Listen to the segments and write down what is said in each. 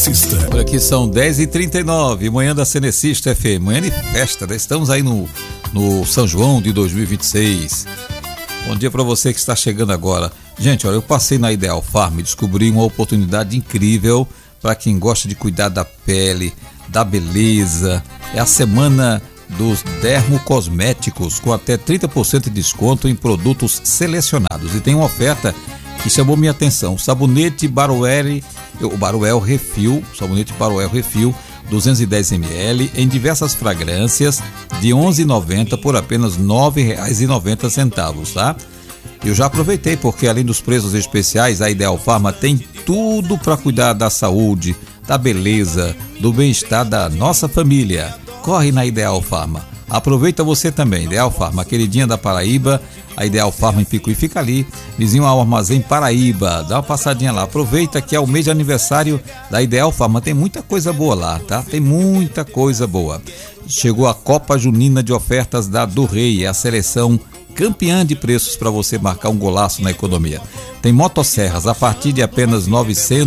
Por aqui são 10h39, manhã da Cenecista FM, manhã de festa, né? Estamos aí no São João de 2026. Bom dia para você que está chegando agora. Gente, olha, eu passei na Ideal Farm e descobri uma oportunidade incrível para quem gosta de cuidar da pele, da beleza. É a semana dos dermocosméticos com até 30% de desconto em produtos selecionados. E tem uma oferta que chamou minha atenção: sabonete Baruel Refil, sabonete Baruel Refil 210 ml em diversas fragrâncias de R$ 11,90 por apenas R$ 9,90, tá? Eu já aproveitei porque além dos preços especiais, a Ideal Farma tem tudo para cuidar da saúde, da beleza, do bem-estar da nossa família. Corre na Ideal Farma. Aproveita você também, Ideal Farma, queridinha da Paraíba. A Ideal Farma em Picuí fica ali, vizinho ao Armazém Paraíba. Dá uma passadinha lá, aproveita que é o mês de aniversário da Ideal Farma. Tem muita coisa boa lá, tá? Tem muita coisa boa. Chegou a Copa Junina de ofertas da Do Rei, é a seleção campeã de preços para você marcar um golaço na economia. Tem motosserras a partir de apenas R$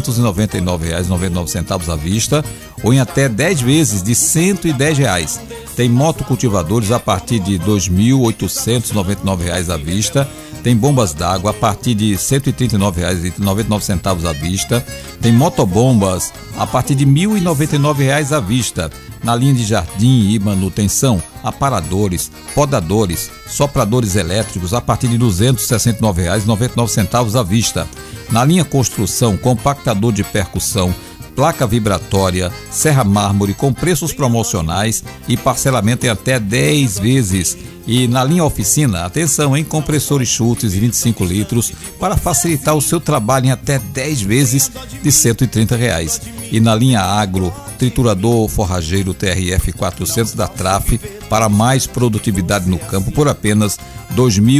999,99 à vista ou em até 10 vezes de R$ 110. Tem motocultivadores a partir de R$ 2.899 à vista. Tem bombas d'água a partir de R$ 139,99 à vista. Tem motobombas a partir de R$ 1.099 à vista. Na linha de jardim e manutenção, aparadores, podadores, sopradores elétricos a partir de R$ 269,99 à vista. Na linha construção, compactador de percussão, placa vibratória, serra mármore com preços promocionais e parcelamento em até 10 vezes. E na linha oficina, atenção, em compressores Schultz 25 litros para facilitar o seu trabalho em até 10 vezes de R$ 130. E na linha agro, triturador forrageiro TRF 400 da Traf para mais produtividade no campo por apenas R$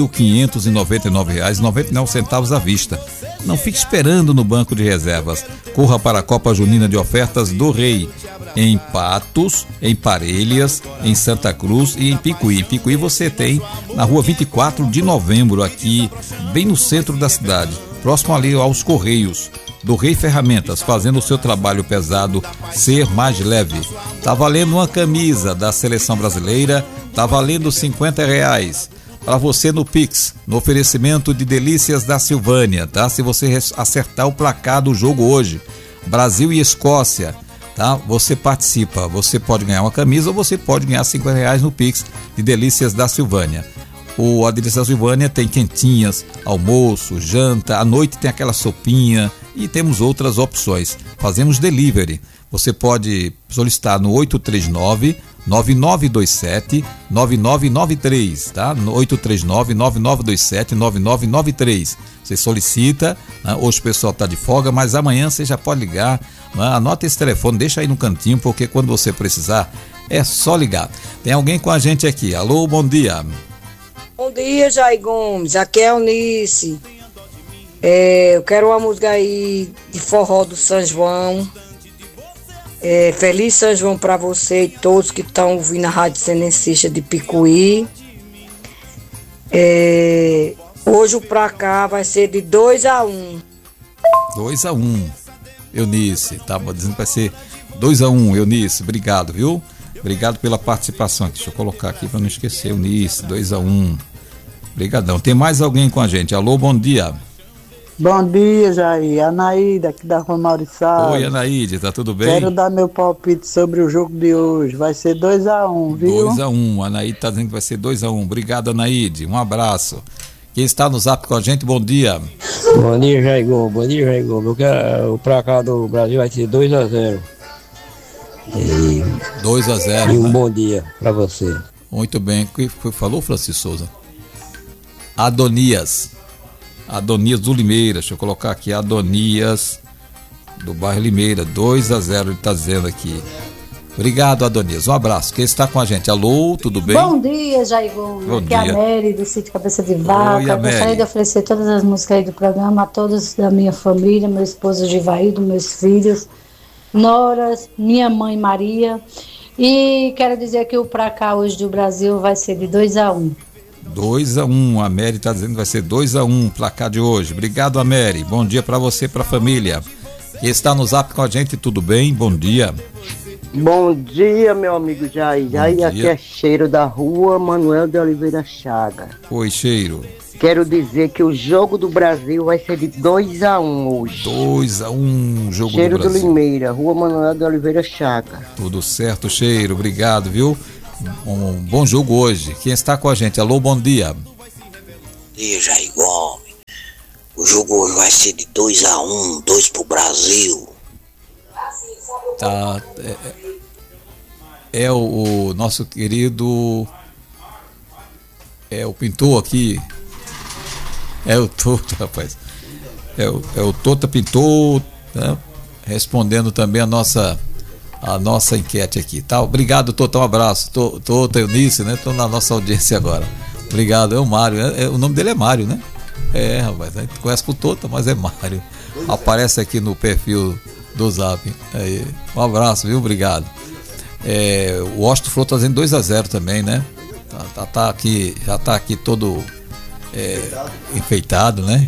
2.599,99 à vista. Não fique esperando no banco de reservas. Corra para a Copa Junina de ofertas do Rei, em Patos, em Parelhas, em Santa Cruz e em Picuí. Em Picuí você tem na rua 24 de novembro, aqui bem no centro da cidade, próximo ali aos Correios. Do Rei Ferramentas, fazendo o seu trabalho pesado ser mais leve. Tá valendo uma camisa da Seleção Brasileira, tá valendo R$ 50 para você no Pix, no oferecimento de Delícias da Silvânia, tá? Se você acertar o placar do jogo hoje, Brasil e Escócia, tá? Você participa, você pode ganhar uma camisa ou você pode ganhar R$ 50 no Pix de Delícias da Silvânia. A Delícia da Silvânia tem quentinhas, almoço, janta, à noite tem aquela sopinha e temos outras opções. Fazemos delivery. Você pode solicitar no 839-9927-9993, tá? No 839-9927-9993. Você solicita, né? Hoje o pessoal está de folga, mas amanhã você já pode ligar, né? Anota esse telefone, deixa aí no cantinho, porque quando você precisar, é só ligar. Tem alguém com a gente aqui. Alô, bom dia. Bom dia, Jair Gomes. Aqui é a Eunice. Eu quero uma música aí de forró do São João. Feliz São João para você e todos que estão ouvindo a Rádio Cenecista de Picuí. Hoje o pra cá vai ser de 2-1. 2-1, Eunice. Tava dizendo que vai ser 2-1, Eunice. Obrigado, viu? Obrigado pela participação. Deixa eu colocar aqui para não esquecer, Eunice. 2-1. Obrigadão. Tem mais alguém com a gente? Alô, bom dia. Bom dia, Jair. Anaíde, aqui da Rua Mauriçal. Oi, Anaíde, tá tudo bem? Quero dar meu palpite sobre o jogo de hoje. Vai ser 2-1, viu? 2-1. A Anaíde tá dizendo que vai ser 2-1. Obrigado, Anaíde. Um abraço. Quem está no zap com a gente, bom dia. Bom dia, Jair Gomes. Bom dia, Jair Gomes. O pra cá do Brasil vai ser 2-0. 2-0. E um bom dia pra você. Muito bem. O que falou, Francisco Souza? Adonias do Limeira, deixa eu colocar aqui, Adonias do bairro Limeira, 2-0 ele está dizendo aqui. Obrigado, Adonias, um abraço. Quem está com a gente? Alô, tudo bem? Bom dia, Jair Gomes. Bom aqui dia. É a Mary do sítio Cabeça de Vaca. Oi, gostaria de oferecer todas as músicas aí do programa a todos da minha família, meu esposo Givaildo, meus filhos, noras, minha mãe Maria. E quero dizer que o pra cá hoje do Brasil vai ser de 2-1. 2-1, a Mary está dizendo que vai ser 2-1 placar de hoje. Obrigado, a Mary. Bom dia para você e para a família. Quem está no Zap com a gente, tudo bem? Bom dia. Bom dia, meu amigo Jair. Jair, aqui é Cheiro da rua Manuel de Oliveira Chaga. Oi, Cheiro. Quero dizer que o jogo do Brasil vai ser de 2-1 hoje. 2-1, jogo Cheiro do Brasil. do Limeira, rua Manuel de Oliveira Chaga. Tudo certo, Cheiro. Obrigado, viu? Um bom jogo hoje. Quem está com a gente? Alô, bom dia. Bom dia, Jair Gomes. O jogo hoje vai ser de 2-1, 2 pro Brasil. Tá. É o nosso querido. É o pintor aqui. É o Tota, rapaz. É o Tota Pintor, né? Respondendo também a nossa enquete aqui, tá? Obrigado, Tota, um abraço. Tota, Eunice, né? Estou na nossa audiência agora. Obrigado, é o Mário. O nome dele é Mário, né? É, rapaz, a gente conhece por Tota, mas é Mário. Aparece aqui no perfil do Zap. Aí, um abraço, viu? Obrigado. O Washington Flor tá fazendo 2-0 também, né? Tá aqui, já tá aqui todo enfeitado, né?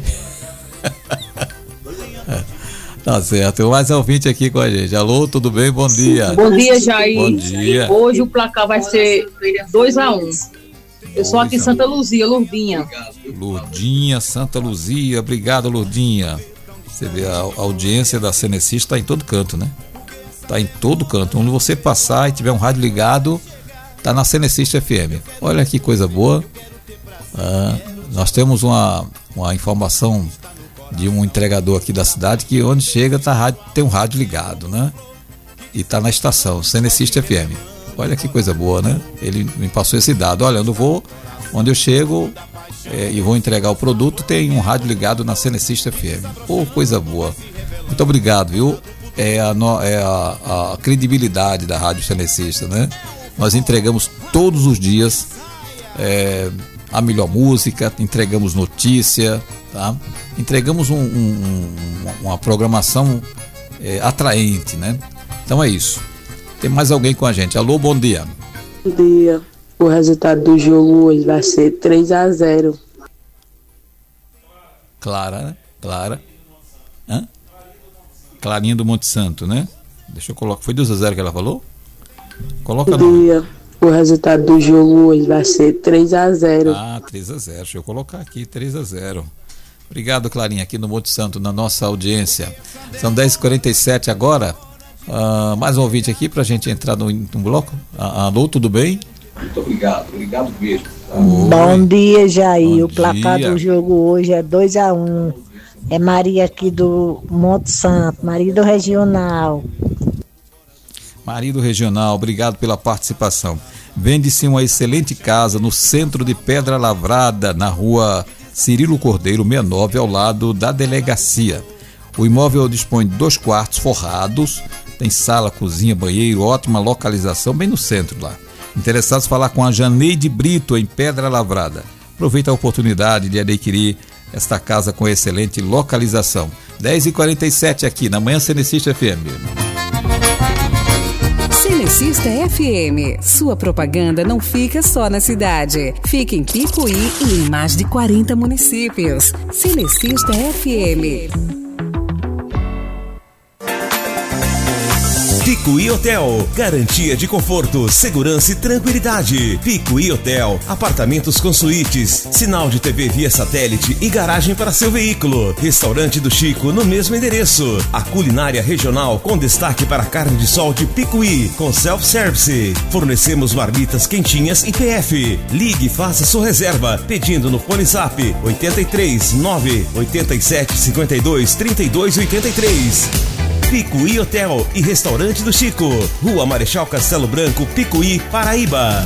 Tá certo. Tem mais ouvinte aqui com a gente. Alô, tudo bem? Bom dia. Bom dia, Jair. Bom dia. Hoje o placar vai ser 2-1. Eu sou aqui em Santa Luzia, Lourdinha. Lourdinha, Santa Luzia. Obrigado, Lourdinha. Você vê, a audiência da Senecis está em todo canto, né? Está em todo canto. Onde você passar e tiver um rádio ligado, tá na Senecis FM. Olha que coisa boa. Nós temos uma informação de um entregador aqui da cidade que onde chega tem um rádio ligado, né? E tá na estação, Senecis FM. Olha que coisa boa, né? Ele me passou esse dado. Olha, onde eu chego e vou entregar o produto, tem um rádio ligado na Senecis FM. Pô, coisa boa. Muito obrigado, viu? É a credibilidade da Rádio Senecis, né? Nós entregamos todos os dias a melhor música, entregamos notícia, tá? Entregamos uma programação atraente, né? Então é isso. Tem mais alguém com a gente. Alô, bom dia. Bom dia. O resultado do jogo hoje vai ser 3-0. Clara, né? Clara. Clarinha do Monte Santo, né? Deixa eu colocar. Foi 2-0 que ela falou? Coloca Bom dia. O resultado do jogo hoje vai ser 3-0. 3-0. Deixa eu colocar aqui, 3-0. Obrigado, Clarinha, aqui no Monte Santo, na nossa audiência. São 10h47 agora. Mais um ouvinte aqui pra gente entrar no bloco. Alô, tudo bem? Muito obrigado mesmo. Bom dia, Jair. Bom o placar dia. do jogo hoje é 2-1. É Maria aqui do Monte Santo, Maria do Regional. Maria do Regional, obrigado pela participação. Vende-se uma excelente casa no centro de Pedra Lavrada, na rua Cirilo Cordeiro 69, ao lado da delegacia. O imóvel dispõe de 2 quartos forrados, tem sala, cozinha, banheiro, ótima localização, bem no centro lá. Interessados, falar com a Janeide Brito, em Pedra Lavrada. Aproveita a oportunidade de adquirir esta casa com excelente localização. 10h47 aqui, na Manhã Senecista FM. Senecista FM. Sua propaganda não fica só na cidade. Fica em Picuí e em mais de 40 municípios. Senecista FM. Picuí Hotel, garantia de conforto, segurança e tranquilidade. Picuí Hotel, apartamentos com suítes, sinal de TV via satélite e garagem para seu veículo. Restaurante do Chico no mesmo endereço. A culinária regional com destaque para a carne de sol de Picuí, com self-service. Fornecemos marmitas quentinhas e PF. Ligue e faça sua reserva, pedindo no Fone Zap 83 9 87 52 32 83. Picuí Hotel e Restaurante do Chico, Rua Marechal Castelo Branco, Picuí, Paraíba.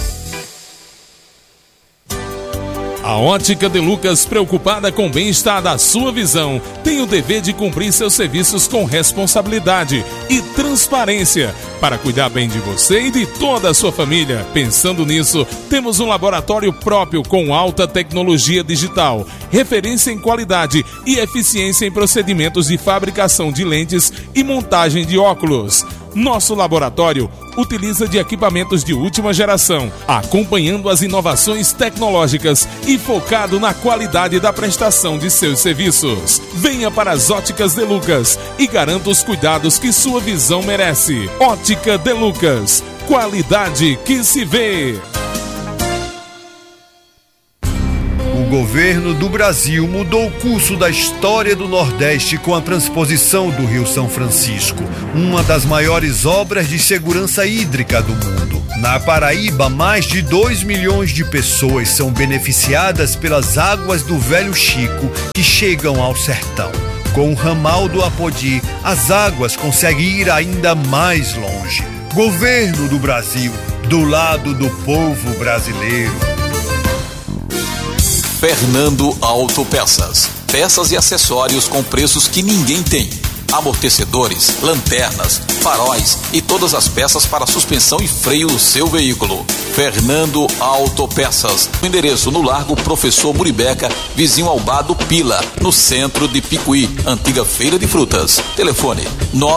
A Ótica de Lucas, preocupada com o bem-estar da sua visão, tem o dever de cumprir seus serviços com responsabilidade e transparência para cuidar bem de você e de toda a sua família. Pensando nisso, temos um laboratório próprio com alta tecnologia digital, referência em qualidade e eficiência em procedimentos de fabricação de lentes e montagem de óculos. Nosso laboratório utiliza de equipamentos de última geração, acompanhando as inovações tecnológicas e focado na qualidade da prestação de seus serviços. Venha para as Óticas De Lucas e garanta os cuidados que sua visão merece. Ótica De Lucas, qualidade que se vê. O governo do Brasil mudou o curso da história do Nordeste com a transposição do Rio São Francisco, uma das maiores obras de segurança hídrica do mundo. Na Paraíba, mais de 2 milhões de pessoas são beneficiadas pelas águas do Velho Chico que chegam ao sertão. Com o ramal do Apodi, as águas conseguem ir ainda mais longe. Governo do Brasil, do lado do povo brasileiro. Fernando Autopeças. Peças e acessórios com preços que ninguém tem. Amortecedores, lanternas, faróis e todas as peças para suspensão e freio do seu veículo. Fernando Autopeças. O endereço no Largo Professor Muribeca, vizinho ao Bar do Pila, no centro de Picuí, antiga Feira de Frutas. Telefone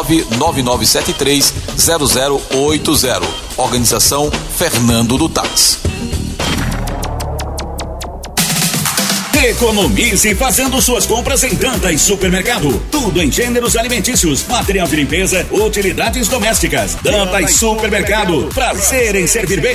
999730080. Organização Fernando do Táxi. Economize fazendo suas compras em Dantas Supermercado. Tudo em gêneros alimentícios, material de limpeza, utilidades domésticas. Dantas Supermercado. Prazer em servir bem.